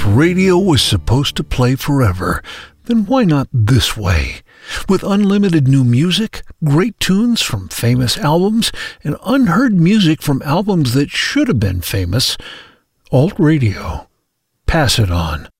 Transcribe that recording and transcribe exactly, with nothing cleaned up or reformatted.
radio was supposed to play forever, then why not this way? With unlimited new music, great tunes from famous albums, and unheard music from albums that should have been famous. Alt Radio. Pass it on.